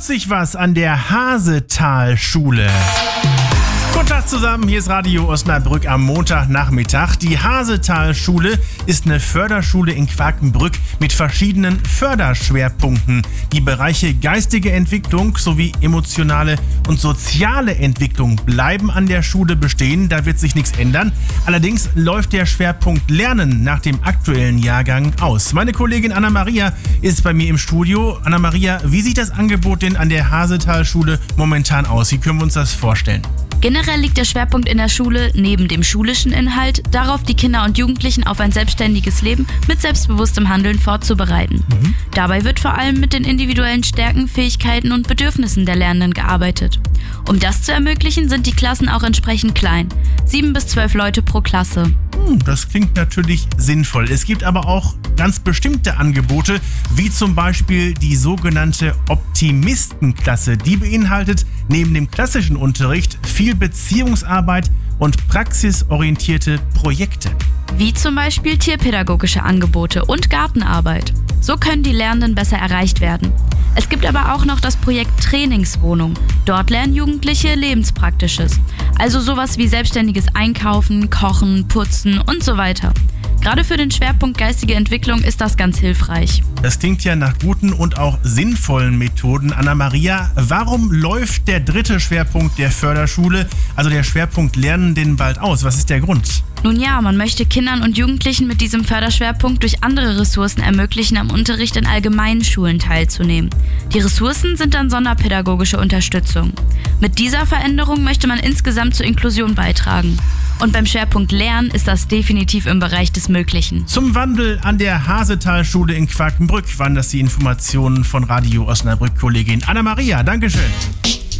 sich was an der Hasetal-Schule. Guten Tag zusammen, hier ist Radio Osnabrück am Montagnachmittag. Die Hasetal-Schule ist eine Förderschule in Quakenbrück mit verschiedenen Förderschwerpunkten. Die Bereiche geistige Entwicklung sowie emotionale und soziale Entwicklung bleiben an der Schule bestehen, da wird sich nichts ändern. Allerdings läuft der Schwerpunkt Lernen nach dem aktuellen Jahrgang aus. Meine Kollegin Anna-Maria ist bei mir im Studio. Anna-Maria, wie sieht das Angebot denn an der Hasetal-Schule momentan aus? Wie können wir uns das vorstellen? Generell liegt der Schwerpunkt in der Schule neben dem schulischen Inhalt darauf, die Kinder und Jugendlichen auf ein selbstständiges Leben mit selbstbewusstem Handeln vorzubereiten. Dabei wird vor allem mit den individuellen Stärken, Fähigkeiten und Bedürfnissen der Lernenden gearbeitet. Um das zu ermöglichen, sind die Klassen auch entsprechend klein. 7 bis 12 Leute pro Klasse. Das klingt natürlich sinnvoll. Es gibt aber auch ganz bestimmte Angebote, wie zum Beispiel die sogenannte Optimistenklasse. Die beinhaltet neben dem klassischen Unterricht viel Beziehungsarbeit und praxisorientierte Projekte. Wie zum Beispiel tierpädagogische Angebote und Gartenarbeit. So können die Lernenden besser erreicht werden. Es gibt aber auch noch das Projekt Trainingswohnung. Dort lernen Jugendliche Lebenspraktisches. Also sowas wie selbstständiges Einkaufen, Kochen, Putzen und so weiter. Gerade für den Schwerpunkt geistige Entwicklung ist das ganz hilfreich. Das klingt ja nach guten und auch sinnvollen Methoden. Anna-Maria, warum läuft der dritte Schwerpunkt der Förderschule, also der Schwerpunkt Lernen, denn bald aus? Was ist der Grund? Nun ja, man möchte Kindern und Jugendlichen mit diesem Förderschwerpunkt durch andere Ressourcen ermöglichen, am Unterricht in allgemeinen Schulen teilzunehmen. Die Ressourcen sind dann sonderpädagogische Unterstützung. Mit dieser Veränderung möchte man insgesamt zur Inklusion beitragen. Und beim Schwerpunkt Lernen ist das definitiv im Bereich des Möglichen. Zum Wandel an der Hasetal-Schule in Quakenbrück waren das die Informationen von Radio Osnabrück-Kollegin Anna-Maria. Dankeschön.